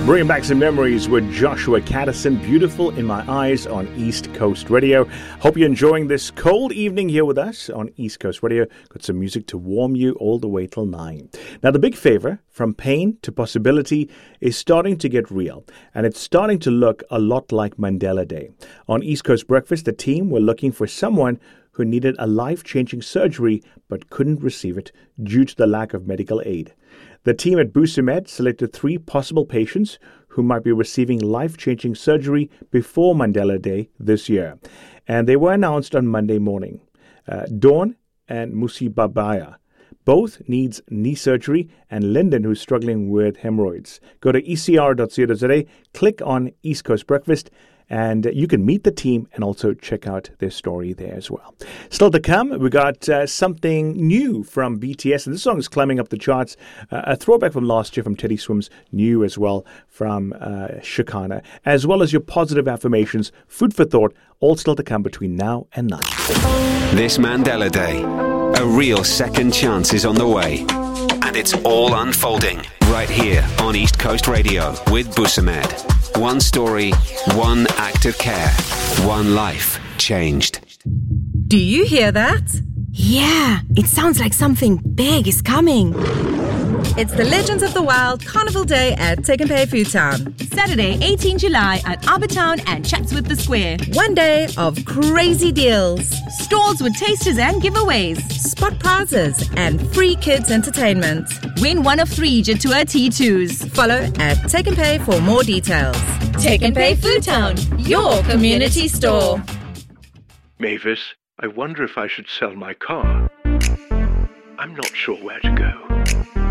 Bringing back some memories with Joshua Caddison, Beautiful in My Eyes on East Coast Radio. Hope you're enjoying this cold evening here with us on East Coast Radio. Got some music to warm you all the way till 9. Now, the big favor, from pain to possibility, is starting to get real. And it's starting to look a lot like Mandela Day. On East Coast Breakfast, the team were looking for someone who needed a life-changing surgery but couldn't receive it due to the lack of medical aid. The team at Busamed selected 3 possible patients who might be receiving life-changing surgery before Mandela Day this year. And they were announced on Monday morning. Dawn and Musi Babaya both needs knee surgery, and Lyndon, who's struggling with hemorrhoids. Go to ecr.co.za, click on East Coast Breakfast, and you can meet the team and also check out their story there as well. Still to come, we got something new from BTS, and this song is climbing up the charts. A throwback from last year from Teddy Swims, new as well from Shakana, as well as your positive affirmations, food for thought, all still to come between now and 9. This Mandela Day, a real second chance is on the way. And it's all unfolding right here on East Coast Radio with Busamed. One story, one act of care, one life changed. Do you hear that? Yeah, it sounds like something big is coming. It's the Legends of the Wild Carnival Day at Take and Pay Food Town. Saturday, 18 July at Arbortown and Chatsworth the Square. 1 day of crazy deals. Stalls with tasters and giveaways. Spot prizes and free kids entertainment. Win one of 3 Jatua T2s. Follow at Take and Pay for more details. Take and Pay Food Town, your community store. Mavis, I wonder if I should sell my car. I'm not sure where to go.